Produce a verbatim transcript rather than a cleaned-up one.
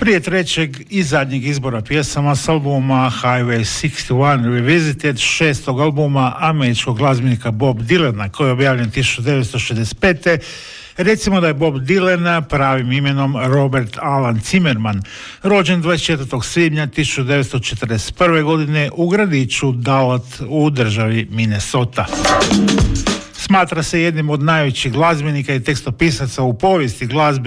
Prije trećeg i zadnjeg izbora pjesama s albuma Highway šezdeset jedan Revisited, šestog albuma američkog glazbenika Bob Dylana, koji je objavljen tisuću devetsto šezdeset pete. Recimo da je Bob Dylan pravim imenom Robert Alan Zimmerman, rođen dvadeset četvrtog svibnja tisuću devetsto četrdeset prve. godine u gradiću Dallas u državi Minnesota. Smatra se jednim od najvećih glazbenika i tekstopisaca u povijesti glazbe